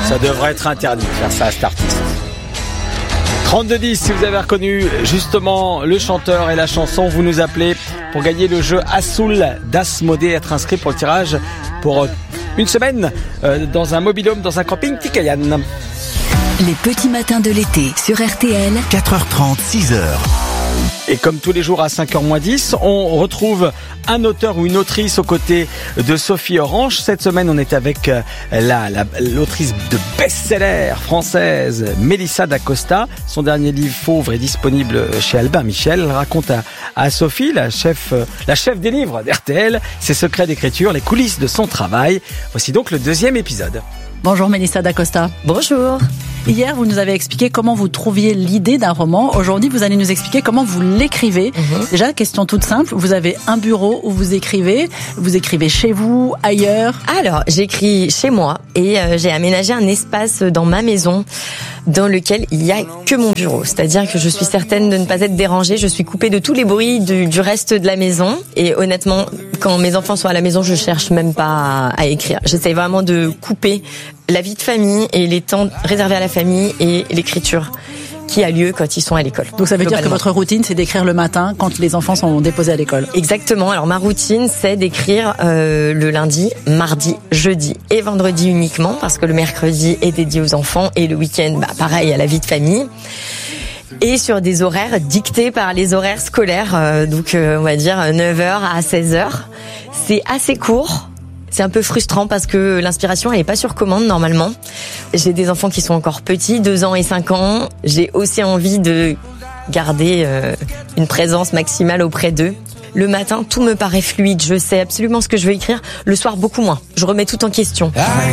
Ça devrait être interdit de faire ça à cet artiste. 32-10, si vous avez reconnu justement le chanteur et la chanson, vous nous appelez pour gagner le jeu Assoul d'Asmodée, être inscrit pour le tirage pour une semaine dans un mobil-home, dans un camping Tikayan. Les petits matins de l'été sur RTL. 4h30, 6h. Et comme tous les jours à 5h-10, on retrouve un auteur ou une autrice aux côtés de Sophie Orange. Cette semaine, on est avec l'autrice de best-seller française, Mélissa d'Acosta. Son dernier livre, Fauve, est disponible chez Albin Michel. Elle raconte à Sophie, la chef des livres d'RTL, ses secrets d'écriture, les coulisses de son travail. Voici donc le deuxième épisode. Bonjour Mélissa d'Acosta. Bonjour. Hier, vous nous avez expliqué comment vous trouviez l'idée d'un roman. Aujourd'hui, vous allez nous expliquer comment vous l'écrivez. Déjà, question toute simple, vous avez un bureau où vous écrivez chez vous, ailleurs? Alors, j'écris chez moi et j'ai aménagé un espace dans ma maison dans lequel il n'y a que mon bureau. C'est-à-dire que je suis certaine de ne pas être dérangée, je suis coupée de tous les bruits du reste de la maison. Et honnêtement, quand mes enfants sont à la maison, je cherche même pas à écrire. J'essaie vraiment de couper la vie de famille et les temps réservés à la famille et l'écriture qui a lieu quand ils sont à l'école. Donc ça veut dire que votre routine, c'est d'écrire le matin quand les enfants sont déposés à l'école? Exactement. Alors ma routine, c'est d'écrire le lundi, mardi, jeudi et vendredi uniquement, parce que le mercredi est dédié aux enfants et le week-end, pareil, à la vie de famille. Et sur des horaires dictés par les horaires scolaires, donc on va dire 9h à 16h. C'est assez court. C'est un peu frustrant parce que l'inspiration, elle est pas sur commande normalement. J'ai des enfants qui sont encore petits, 2 ans et 5 ans. J'ai aussi envie de garder une présence maximale auprès d'eux. Le matin, tout me paraît fluide. Je sais absolument ce que je veux écrire. Le soir, beaucoup moins. Je remets tout en question.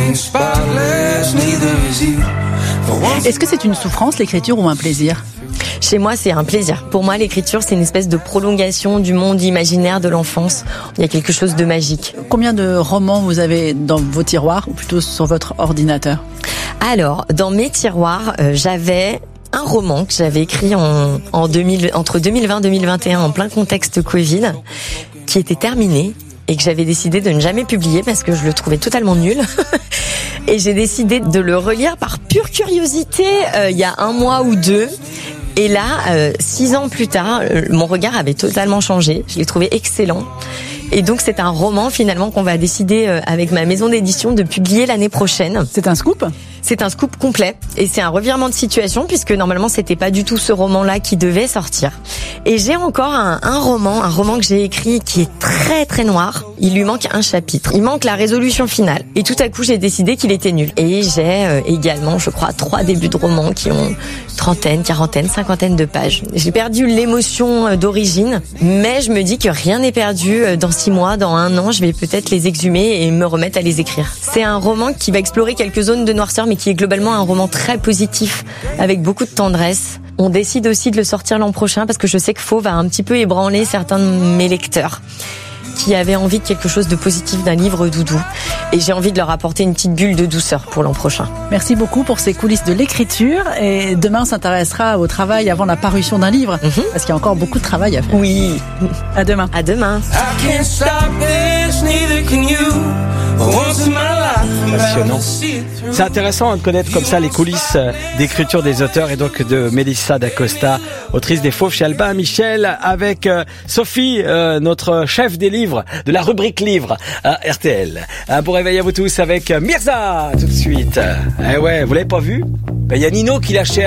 Est-ce que c'est une souffrance, l'écriture, ou un plaisir? Chez moi, c'est un plaisir. Pour moi, l'écriture, c'est une espèce de prolongation du monde imaginaire de l'enfance. Il y a quelque chose de magique. Combien de romans vous avez dans vos tiroirs, ou plutôt sur votre ordinateur? Alors, dans mes tiroirs, j'avais un roman que j'avais écrit entre 2020 et 2021, en plein contexte Covid, qui était terminé et que j'avais décidé de ne jamais publier parce que je le trouvais totalement nul. Et j'ai décidé de le relire par pure curiosité il y a 1 mois ou 2. Et là, 6 ans plus tard, mon regard avait totalement changé. Je l'ai trouvé excellent. Et donc, c'est un roman, finalement, qu'on va décider avec ma maison d'édition de publier l'année prochaine. C'est un scoop? C'est un scoop complet. Et c'est un revirement de situation, puisque normalement, c'était pas du tout ce roman-là qui devait sortir. Et j'ai encore un roman que j'ai écrit qui est très, très noir. Il lui manque un chapitre. Il manque la résolution finale. Et tout à coup, j'ai décidé qu'il était nul. Et j'ai également, je crois, 3 débuts de romans qui ont 30, 40, 50 de pages. J'ai perdu l'émotion d'origine, mais je me dis que rien n'est perdu. Dans 6 mois, dans 1 an, je vais peut-être les exhumer et me remettre à les écrire. C'est un roman qui va explorer quelques zones de noirceur, mais qui est globalement un roman très positif, avec beaucoup de tendresse. On décide aussi de le sortir l'an prochain, parce que je sais que Fauve va un petit peu ébranler certains de mes lecteurs qui avaient envie de quelque chose de positif, d'un livre doudou. Et j'ai envie de leur apporter une petite bulle de douceur pour l'an prochain. Merci beaucoup pour ces coulisses de l'écriture. Et demain, on s'intéressera au travail avant la parution d'un livre. Parce qu'il y a encore beaucoup de travail à faire. Oui. À demain. À demain. Passionnant. C'est intéressant de connaître comme ça les coulisses d'écriture des auteurs et donc de Mélissa d'Acosta, autrice des Fauves chez Albin Michel, avec Sophie, notre chef des livres, de la rubrique livres à RTL. Un bon réveil à vous tous avec Mirza tout de suite. Eh ouais, vous l'avez pas vu? Il y a Nino qui lâchait